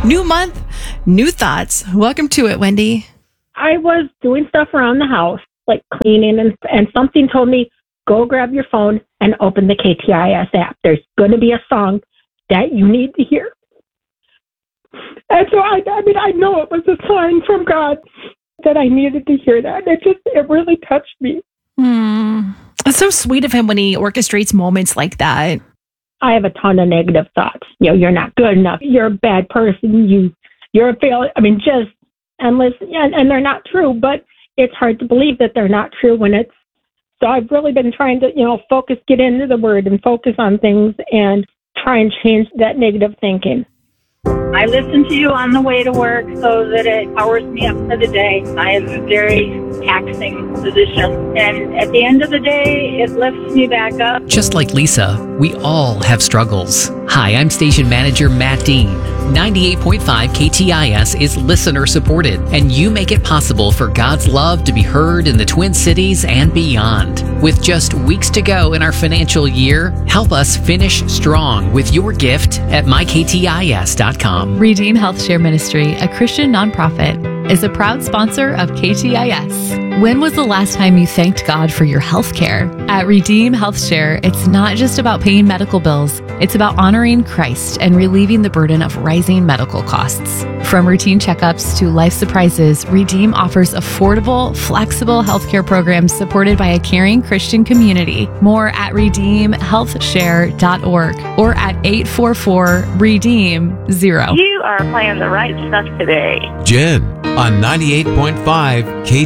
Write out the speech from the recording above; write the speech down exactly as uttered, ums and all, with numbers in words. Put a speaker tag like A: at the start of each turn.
A: New month, new thoughts. Welcome to it, Wendy.
B: I was doing stuff around the house, like cleaning, and, and something told me, go grab your phone and open the K T I S app. There's going to be a song that you need to hear. And so, I, I mean, I know it was a sign from God that I needed to hear that. It just, it really touched me.
A: Hmm. It's so sweet of him when he orchestrates moments like that.
B: I have a ton of negative thoughts. You know, you're not good enough. You're a bad person. You, you're a failure. I mean, just endless. And, and they're not true, but it's hard to believe that they're not true when it's. So I've really been trying to, you know, focus, get into the Word and focus on things and try and change that negative thinking.
C: I listen to you on the way to work so that it powers me up for the day. I have a very taxing position, and at the end of the day, it lifts me back up.
D: Just like Lisa, we all have struggles. Hi, I'm station manager Matt Dean. ninety-eight point five K T I S is listener supported, and you make it possible for God's love to be heard in the Twin Cities and beyond. With just weeks to go in our financial year, help us finish strong with your gift at my k t i s dot com.
E: Redeem Health Share Ministry, a Christian nonprofit, is a proud sponsor of K T I S. When was the last time you thanked God for your health care? At Redeem Health Share, it's not just about paying medical bills, it's about honoring Christ and relieving the burden of rising medical costs. From routine checkups to life surprises, Redeem offers affordable, flexible healthcare programs supported by a caring Christian community. More at redeem health share dot org or at eight four four redeem zero.
C: You are playing the right stuff today.
F: Jen on ninety-eight point five K